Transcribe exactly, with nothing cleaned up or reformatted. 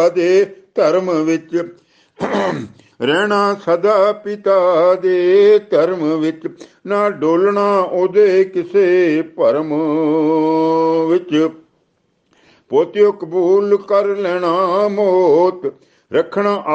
ਦੇ ਧਰਮ ਵਿੱਚ ਰਹਿਣਾ ਸਦਾ ਪਿਤਾ ਦੇ ਧਰਮ ਵਿੱਚ, ਨਾ ਡੋਲਣਾ ਉਹਦੇ ਕਿਸੇ ਭਰਮ ਵਿੱਚ। ਪੋਤਿਓ ਕਬੂਲ ਕਰ ਲੈਣਾ ਮੌਤ, ਰੱਖਣਾ